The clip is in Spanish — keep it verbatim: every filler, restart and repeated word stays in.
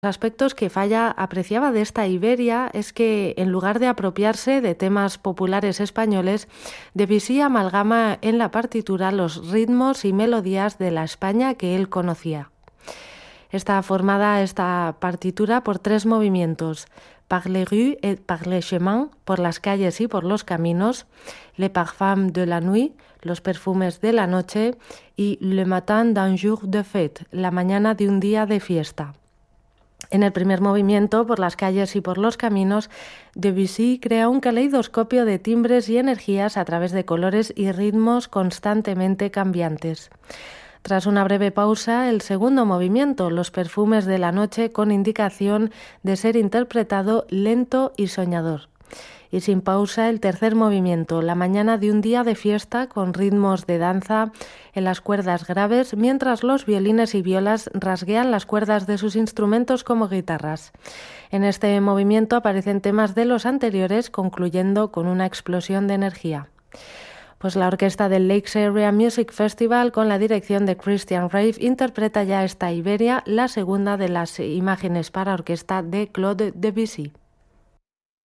aspectos que Falla apreciaba de esta Iberia es que, en lugar de apropiarse de temas populares españoles, Debussy amalgama en la partitura los ritmos y melodías de la España que él conocía. Está formada esta partitura por tres movimientos: par les rues et par les chemins, por las calles y por los caminos; les parfums de la nuit, los perfumes de la noche; y le matin d'un jour de fête, la mañana de un día de fiesta. En el primer movimiento, por las calles y por los caminos, Debussy crea un caleidoscopio de timbres y energías a través de colores y ritmos constantemente cambiantes. Tras una breve pausa, el segundo movimiento, los perfumes de la noche, con indicación de ser interpretado lento y soñador. Y sin pausa, el tercer movimiento, la mañana de un día de fiesta, con ritmos de danza en las cuerdas graves, mientras los violines y violas rasguean las cuerdas de sus instrumentos como guitarras. En este movimiento aparecen temas de los anteriores, concluyendo con una explosión de energía. Pues la orquesta del Lakes Area Music Festival, con la dirección de Christian Rave, interpreta ya esta Iberia, la segunda de las imágenes para orquesta de Claude Debussy.